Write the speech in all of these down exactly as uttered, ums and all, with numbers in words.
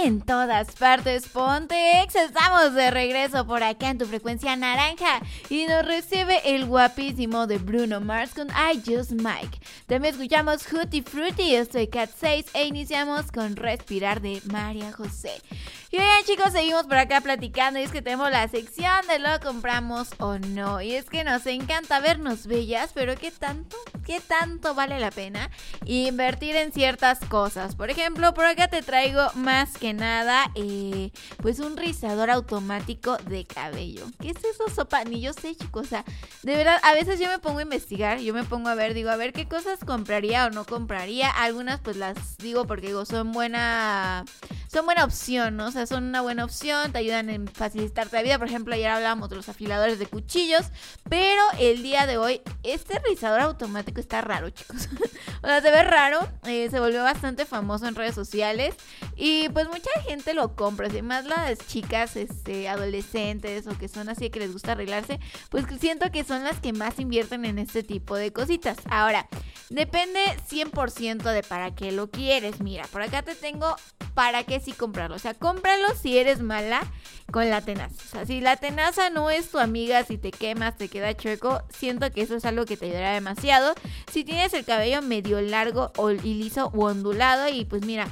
en todas partes, Pontex. Estamos de regreso por acá en tu frecuencia naranja y nos recibe el guapísimo de Bruno Mars con I Just Mike. También escuchamos Hootie Fruity, estoy Cat seis e iniciamos con Respirar de María José. Y oigan, chicos, seguimos por acá platicando y es que tenemos la sección de lo compramos o no. Y es que nos encanta vernos bellas, pero ¿qué tanto? ¿Qué tanto vale la pena invertir en ciertas cosas? Por ejemplo, por acá te traigo más que nada, eh, pues un rizador automático de cabello. ¿Qué es eso, sopa? Ni yo sé, chicos. O sea, de verdad, a veces yo me pongo a investigar, yo me pongo a ver, digo, a ver qué cosas compraría o no compraría. Algunas pues las digo porque digo, son buena, son buena opción, ¿no? O sea, son una buena opción, te ayudan en facilitarte la vida. Por ejemplo, ayer hablábamos de los afiladores de cuchillos, pero el día de hoy, este rizador automático está raro, chicos. O sea, se ve raro, eh, se volvió bastante famoso en redes sociales y pues mucha gente lo compra, además las chicas este, adolescentes o que son así que les gusta arreglarse, pues siento que son las que más invierten en este tipo de cositas. Ahora, depende cien por ciento de para qué lo quieres. Mira, por acá te tengo para qué sí comprarlo. O sea, cómpralo si eres mala con la tenaza. O sea, si la tenaza no es tu amiga, si te quemas, te queda chueco, siento que eso es algo que te ayudará demasiado. Si tienes el cabello medio largo o, y liso o ondulado y pues mira,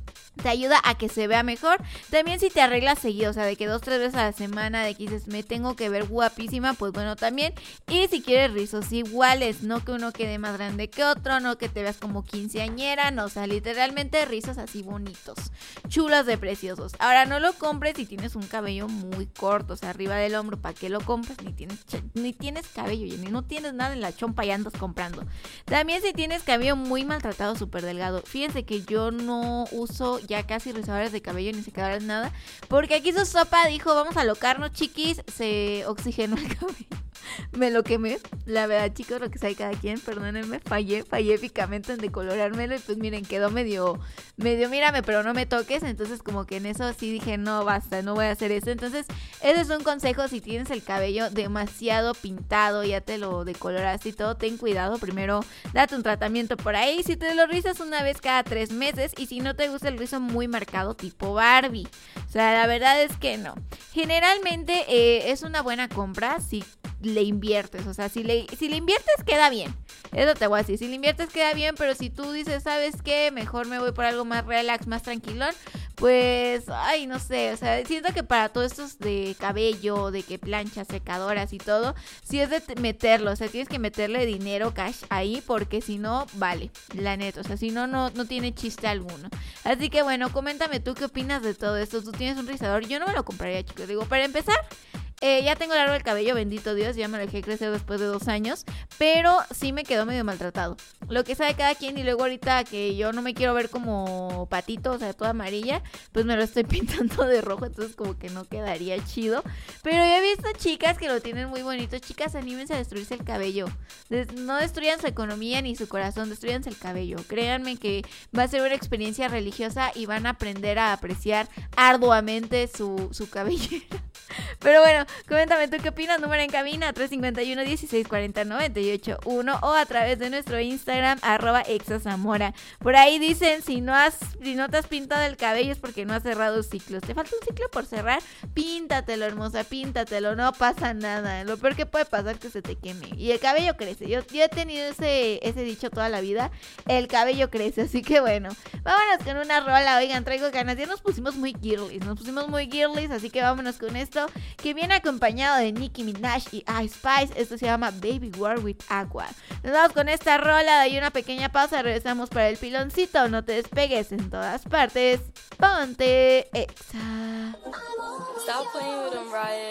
te ayuda a que se vea mejor. También si te arreglas seguido, o sea, de que dos, tres veces a la semana, de que dices, me tengo que ver guapísima, pues bueno, también. Y si quieres rizos iguales, no que uno quede más grande que otro, no que te veas como quinceañera, no, o sea, literalmente rizos así bonitos, chulos de preciosos. Ahora, no lo compres si tienes un cabello muy corto, o sea, arriba del hombro, ¿para qué lo compras? Ni tienes, ni tienes cabello, ni no tienes nada en la chompa y andas comprando. También si tienes cabello muy maltratado, súper delgado, fíjense que yo no uso ya casi rizadores de cabello ni secadores, nada, porque aquí su sopa dijo, vamos a alocarnos, chiquis, se oxigenó el cabello. Me lo quemé, la verdad, chicos, lo que sabe cada quien, perdónenme, fallé, fallé épicamente en decolorármelo y pues miren, quedó medio, medio, mírame, pero no me toques, entonces como que en eso sí dije, no, basta, no voy a hacer eso. Entonces, ese es un consejo, si tienes el cabello demasiado pintado, ya te lo decoloraste y todo, ten cuidado, primero date un tratamiento por ahí, si te lo rizas una vez cada tres meses y si no te gusta el rizo muy marcado tipo Barbie, o sea, la verdad es que no. Generalmente eh, es una buena compra si le inviertes, o sea, si le, si le inviertes queda bien, eso te voy a decir, si le inviertes queda bien, pero si tú dices, ¿sabes qué? Mejor me voy por algo más relax, más tranquilón, pues, ay, no sé, o sea, siento que para todo esto de cabello, de que planchas, secadoras y todo, sí es de meterlo, o sea, tienes que meterle dinero, cash ahí, porque si no, vale, la neta, o sea, si no, no, no tiene chiste alguno. Así que bueno, coméntame tú qué opinas de todo esto. Tú tienes un rizador, yo no me lo compraría, chicos, digo, para empezar, Eh, ya tengo largo el cabello, bendito Dios, ya me lo dejé crecer después de dos años, pero sí me quedó medio maltratado. Lo que sabe cada quien, y luego ahorita que yo no me quiero ver como patito, o sea, toda amarilla, pues me lo estoy pintando de rojo, entonces como que no quedaría chido. Pero yo he visto chicas que lo tienen muy bonito. Chicas, anímense a destruirse el cabello. Des- no destruyan su economía ni su corazón, destruyanse el cabello. Créanme que va a ser una experiencia religiosa y van a aprender a apreciar arduamente su, su cabellera. Pero bueno, coméntame tú qué opinas, número en cabina tres cinco uno, dieciséis cuarenta, noventa y ocho uno o a través de nuestro Instagram arroba exazamora. Por ahí dicen, si no has, si no te has pintado el cabello es porque no has cerrado ciclos. ¿Te falta un ciclo por cerrar? Píntatelo, hermosa, píntatelo, no pasa nada. Lo peor que puede pasar es que se te queme. Y el cabello crece, yo, yo he tenido ese, ese dicho toda la vida, el cabello crece, así que bueno, vámonos con una rola. Oigan, traigo ganas, ya nos pusimos muy girlies, nos pusimos muy girlies, así que vámonos con esto, que viene acompañado de Nicki Minaj y Ice Spice. Esto se llama Baby War with Aqua. Nos vamos con esta rola, de ahí una pequeña pausa, regresamos para el piloncito. No te despegues, en todas partes ponte Exa. Stop playing with them, Riot.